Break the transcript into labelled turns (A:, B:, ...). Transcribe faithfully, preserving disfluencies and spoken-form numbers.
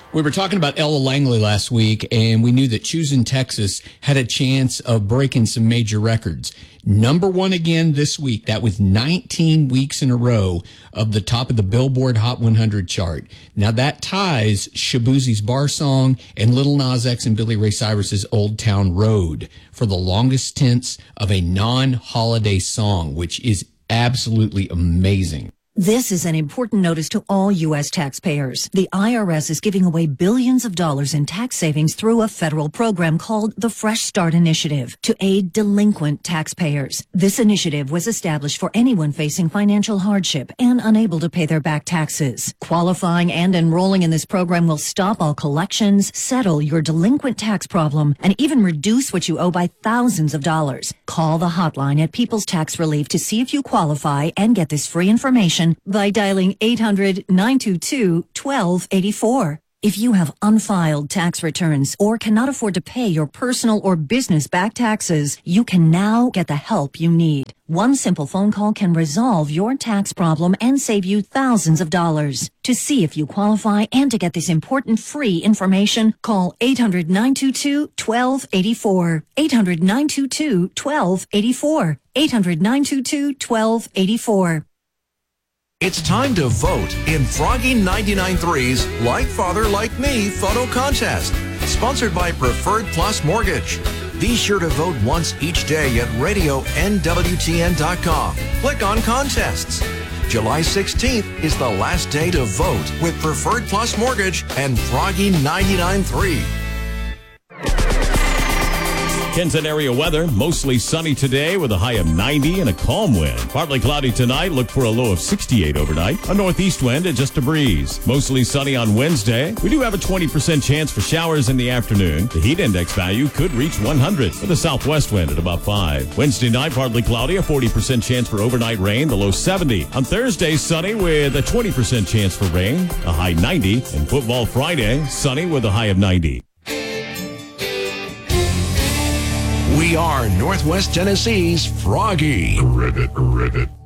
A: We were talking about Ella Langley last week, and we knew that Choosing Texas had a chance of breaking some major records. Number one again this week. That was nineteen weeks in a row of the top of the Billboard Hot one hundred chart. Now that ties Shaboozey's Bar Song and Lil Nas X and Billy Ray Cyrus's Old Town Road for the longest stints of a non-holiday song, which is absolutely amazing.
B: This is an important notice to all U S taxpayers. The I R S is giving away billions of dollars in tax savings through a federal program called the Fresh Start Initiative to aid delinquent taxpayers. This initiative was established for anyone facing financial hardship and unable to pay their back taxes. Qualifying and enrolling in this program will stop all collections, settle your delinquent tax problem, and even reduce what you owe by thousands of dollars. Call the hotline at People's Tax Relief to see if you qualify and get this free information by dialing eight hundred, nine two two, one two eight four. If you have unfiled tax returns or cannot afford to pay your personal or business back taxes, you can now get the help you need. One simple phone call can resolve your tax problem and save you thousands of dollars. To see if you qualify and to get this important free information, call eight hundred, nine two two, one two eight four. eight hundred, nine two two, one two eight four. eight hundred, nine two two, one two eight four.
C: It's time to vote in Froggy ninety-nine point three's Like Father Like Me photo contest, sponsored by Preferred Plus Mortgage. Be sure to vote once each day at radio N W T N dot com. Click on Contests. July sixteenth is the last day to vote with Preferred Plus Mortgage and Froggy ninety-nine point three.
D: Kenton area weather, mostly sunny today with a high of ninety and a calm wind. Partly cloudy tonight, look for a low of sixty-eight overnight. A northeast wind and just a breeze. Mostly sunny on Wednesday. We do have a twenty percent chance for showers in the afternoon. The heat index value could reach one hundred with a southwest wind at about five. Wednesday night, partly cloudy, a forty percent chance for overnight rain, the low seventy. On Thursday, sunny with a twenty percent chance for rain, a high ninety. And football Friday, sunny with a high of ninety.
C: We are Northwest Tennessee's Froggy.
E: Rivet, rivet.